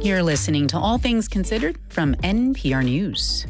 You're listening to All Things Considered from NPR News.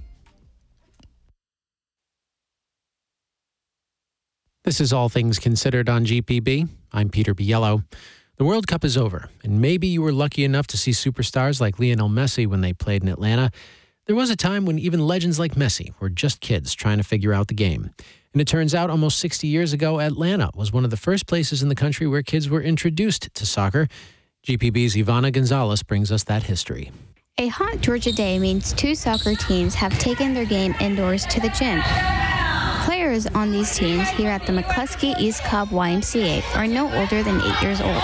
This is All Things Considered on GPB. I'm Peter Biello. The World Cup is over, and maybe you were lucky enough to see superstars like Lionel Messi when they played in Atlanta. There was a time when even legends like Messi were just kids trying to figure out the game. And it turns out almost 60 years ago, Atlanta was one of the first places in the country where kids were introduced to soccer. GPB's Ivana Gonzalez brings us that history. A hot Georgia day means two soccer teams have taken their game indoors to the gym. Players on these teams here at the McCluskey East Cobb YMCA are no older than 8 years old.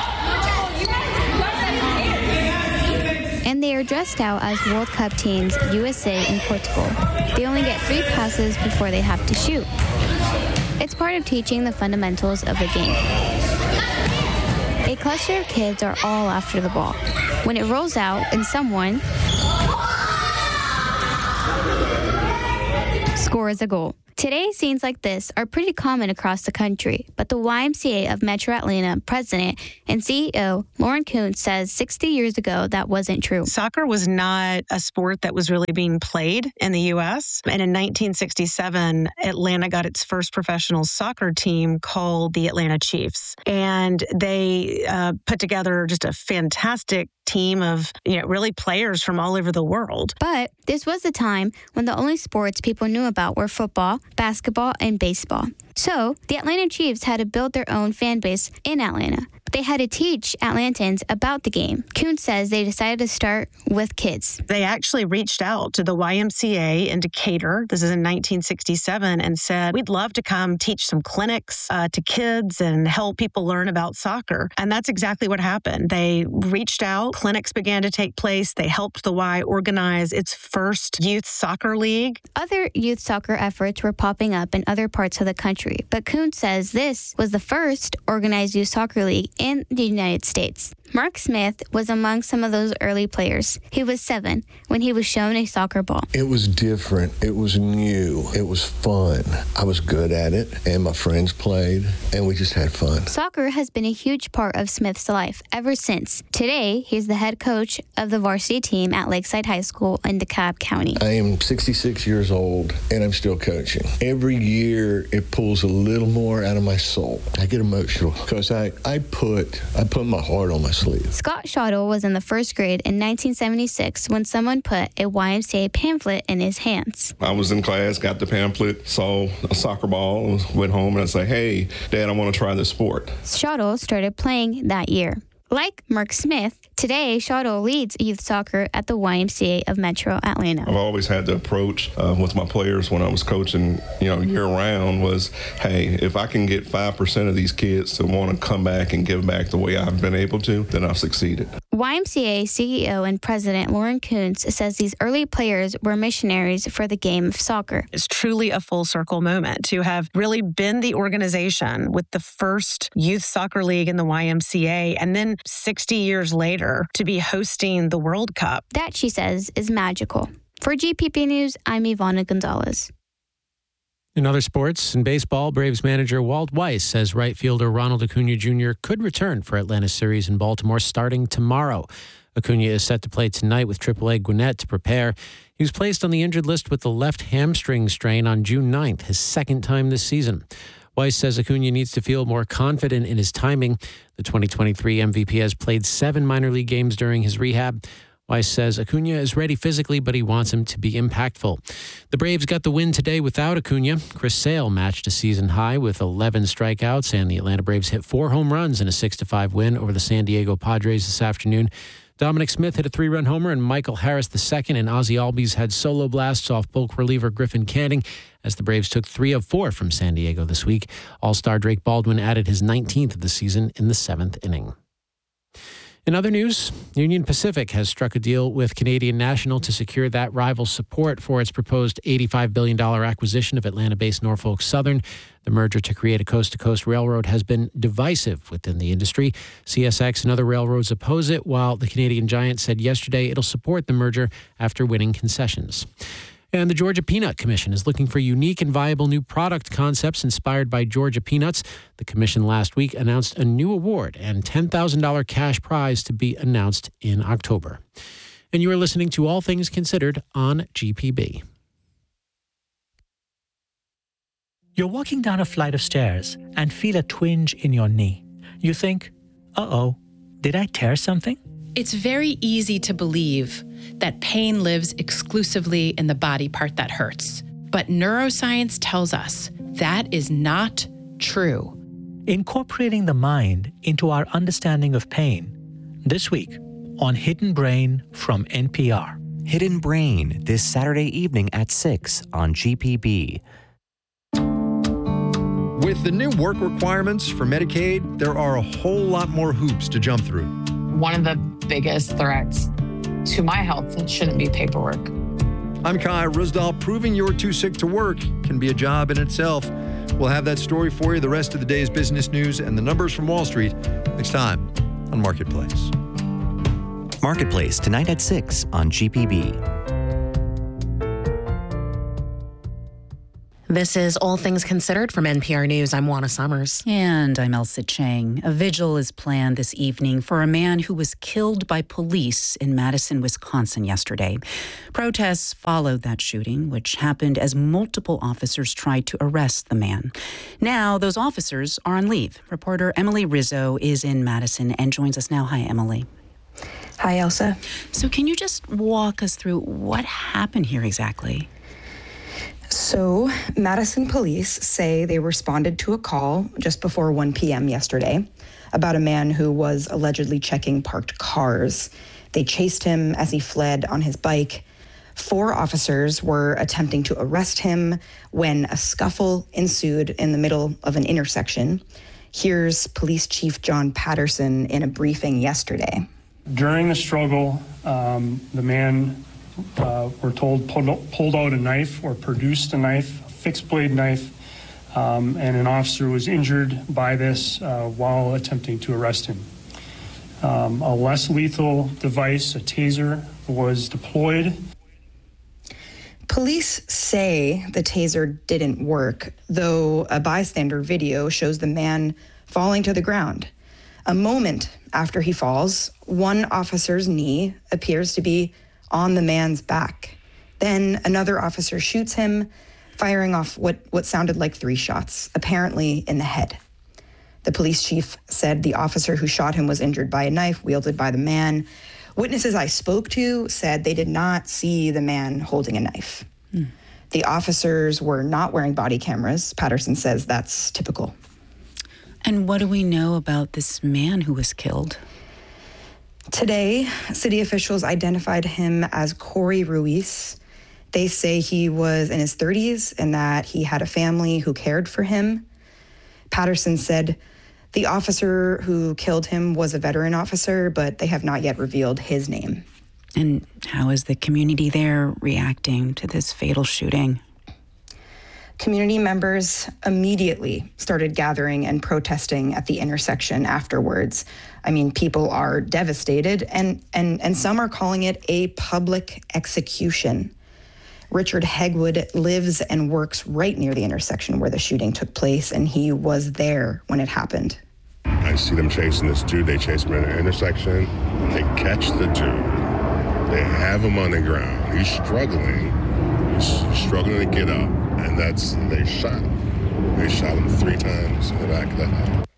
And they are dressed out as World Cup teams USA and Portugal. They only get 3 passes before they have to shoot. It's part of teaching the fundamentals of the game. A cluster of kids are all after the ball. When it rolls out and someone scores a goal. Today, scenes like this are pretty common across the country, but the YMCA of Metro Atlanta president and CEO Lauren Kuntz says 60 years ago that wasn't true. Soccer was not a sport that was really being played in the U.S. And in 1967, Atlanta got its first professional soccer team called the Atlanta Chiefs. And they put together just a fantastic team of, really players from all over the world. But this was a time when the only sports people knew about were football, basketball, and baseball. So the Atlanta Chiefs had to build their own fan base in Atlanta. They had to teach Atlantans about the game. Kuntz says they decided to start with kids. They actually reached out to the YMCA in Decatur, this is in 1967, and said, we'd love to come teach some clinics to kids and help people learn about soccer. And that's exactly what happened. They reached out, clinics began to take place, they helped the Y organize its first youth soccer league. Other youth soccer efforts were popping up in other parts of the country, but Kuntz says this was the first organized youth soccer league in the United States. Mark Smith was among some of those early players. He was 7 when he was shown a soccer ball. It was different. It was new. It was fun. I was good at it, and my friends played, and we just had fun. Soccer has been a huge part of Smith's life ever since. Today, he's the head coach of the varsity team at Lakeside High School in DeKalb County. I am 66 years old, and I'm still coaching. Every year, it pulls a little more out of my soul. I get emotional because I put my heart on my sleeve. Scott Schottel was in the first grade in 1976 when someone put a YMCA pamphlet in his hands. I was in class, got the pamphlet, saw a soccer ball, went home and I said, hey, Dad, I want to try this sport. Schottel started playing that year. Like Mark Smith, today Schottel leads youth soccer at the YMCA of Metro Atlanta. I've always had the approach with my players when I was coaching, year-round was, hey, if I can get 5% of these kids to want to come back and give back the way I've been able to, then I've succeeded. YMCA CEO and President Lauren Kuntz says these early players were missionaries for the game of soccer. It's truly a full circle moment to have really been the organization with the first youth soccer league in the YMCA, and then 60 years later to be hosting the World Cup. That, she says, is magical. For GPB News, I'm Ivana Gonzalez. In other sports, in baseball, Braves manager Walt Weiss says right fielder Ronald Acuna Jr. could return for Atlanta's series in Baltimore starting tomorrow. Acuna is set to play tonight with AAA Gwinnett to prepare. He was placed on the injured list with the left hamstring strain on June 9th, his second time this season. Weiss says Acuna needs to feel more confident in his timing. The 2023 MVP has played 7 minor league games during his rehab. Weiss says Acuna is ready physically, but he wants him to be impactful. The Braves got the win today without Acuna. Chris Sale matched a season high with 11 strikeouts, and the Atlanta Braves hit 4 home runs in a 6-5 win over the San Diego Padres this afternoon. Dominic Smith hit a 3-run homer, and Michael Harris II and Ozzie Albies had solo blasts off bulk reliever Griffin Canning as the Braves took 3 of 4 from San Diego this week. All-star Drake Baldwin added his 19th of the season in the 7th inning. In other news, Union Pacific has struck a deal with Canadian National to secure that rival's support for its proposed $85 billion acquisition of Atlanta-based Norfolk Southern. The merger to create a coast-to-coast railroad has been divisive within the industry. CSX and other railroads oppose it, while the Canadian giant said yesterday it'll support the merger after winning concessions. And the Georgia Peanut Commission is looking for unique and viable new product concepts inspired by Georgia peanuts. The commission last week announced a new award and $10,000 cash prize to be announced in October. And you are listening to All Things Considered on GPB. You're walking down a flight of stairs and feel a twinge in your knee. You think, uh-oh, did I tear something? It's very easy to believe that pain lives exclusively in the body part that hurts. But neuroscience tells us that is not true. Incorporating the mind into our understanding of pain. This week on Hidden Brain from NPR. Hidden Brain this Saturday evening at 6 on GPB. With the new work requirements for Medicaid, there are a whole lot more hoops to jump through. One of the biggest threats to my health shouldn't be paperwork. I'm Kai Rusdahl. Proving you're too sick to work can be a job in itself. We'll have that story for you, the rest of the day's business news, and the numbers from Wall Street next time on Marketplace. Marketplace tonight at 6 on GPB. This is All Things Considered from NPR News. I'm Juana Summers. And I'm Elsa Chang. A vigil is planned this evening for a man who was killed by police in Madison, Wisconsin yesterday. Protests followed that shooting, which happened as multiple officers tried to arrest the man. Now, those officers are on leave. Reporter Emily Rizzo is in Madison and joins us now. Hi, Emily. Hi, Elsa. So can you just walk us through what happened here exactly? So, Madison police say they responded to a call just before 1 p.m. yesterday about a man who was allegedly checking parked cars. They chased him as he fled on his bike. 4 officers were attempting to arrest him when a scuffle ensued in the middle of an intersection. Here's Police Chief John Patterson in a briefing yesterday. During the struggle, the man we're told pulled out a knife or produced a knife, a fixed blade knife, and an officer was injured by this while attempting to arrest him. A less lethal device, a taser, was deployed. Police say the taser didn't work, though a bystander video shows the man falling to the ground. A moment after he falls, one officer's knee appears to be on the man's back. Then another officer shoots him, firing off what sounded like 3 shots, apparently in the head. The police chief said the officer who shot him was injured by a knife wielded by the man. Witnesses I spoke to said they did not see the man holding a knife. The officers were not wearing body cameras. Patterson says that's typical. And what do we know about this man who was killed? Today, city officials identified him as Corey Ruiz. They say he was in his 30s and that he had a family who cared for him. Patterson said the officer who killed him was a veteran officer, but they have not yet revealed his name. And how is the community there reacting to this fatal shooting? Community members immediately started gathering and protesting at the intersection afterwards. I mean, people are devastated, and some are calling it a public execution. Richard Hegwood lives and works right near the intersection where the shooting took place, and he was there when it happened. I see them chasing this dude. They chase him in an intersection. They catch the dude. They have him on the ground. He's struggling. He's struggling to get up. And they shot him. They shot him 3 times in the back of the head.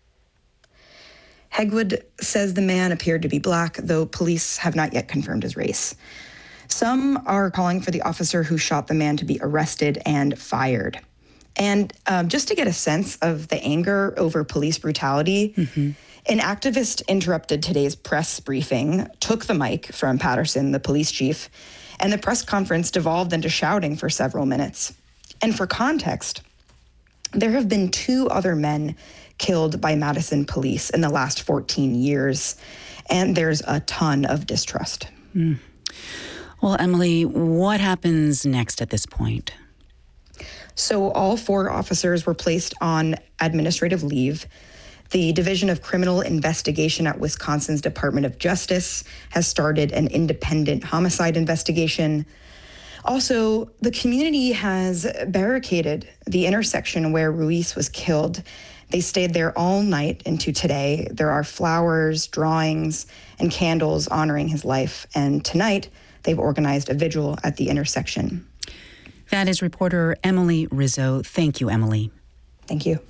Hegwood says the man appeared to be black, though police have not yet confirmed his race. Some are calling for the officer who shot the man to be arrested and fired. And just to get a sense of the anger over police brutality, an activist interrupted today's press briefing, took the mic from Patterson, the police chief, and the press conference devolved into shouting for several minutes. And for context, there have been 2 other men killed by Madison police in the last 14 years, and there's a ton of distrust. Well, Emily, what happens next at this point? So all 4 officers were placed on administrative leave. The Division of Criminal Investigation at Wisconsin's Department of Justice has started an independent homicide investigation. Also, the community has barricaded the intersection where Ruiz was killed. They stayed there all night into today. There are flowers, drawings, and candles honoring his life. And tonight, they've organized a vigil at the intersection. That is reporter Emily Rizzo. Thank you, Emily. Thank you.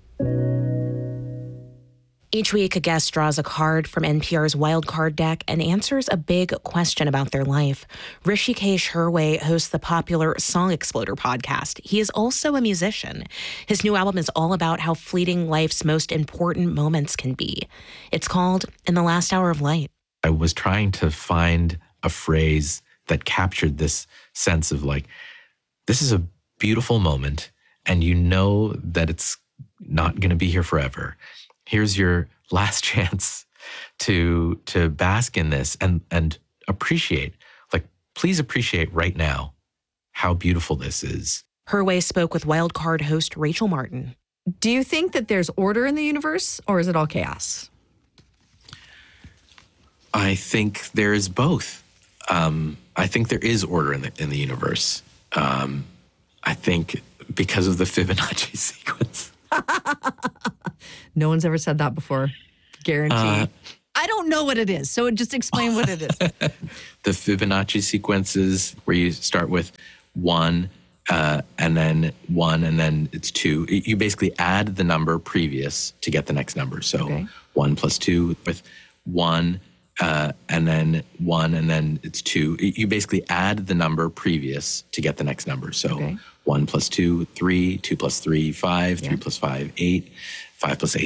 Each week, a guest draws a card from NPR's Wildcard deck and answers a big question about their life. Hrishikesh Hirway hosts the popular Song Exploder podcast. He is also a musician. His new album is all about how fleeting life's most important moments can be. It's called In the Last Hour of Light. I was trying to find a phrase that captured this sense of like, this is a beautiful moment, and you know that it's not going to be here forever. Here's your last chance to bask in this and appreciate, like, please appreciate right now how beautiful this is. Hirway spoke with Wildcard host Rachel Martin. Do you think that there's order in the universe, or is it all chaos? I think there is both. I think there is order in the universe. I think because of the Fibonacci sequence. No one's ever said that before. Guaranteed. I don't know what it is, so just explain what it is. The Fibonacci sequences where you start with 1, and then 1, and then it's 2. You basically add the number previous to get the next number. So 1 plus 2 with 1, and then 1, and then it's 2. You basically add the number previous to get the next number. So 1 plus 2, 3, 2 plus 3, 5, 3 plus 5, 8, 5 plus 8.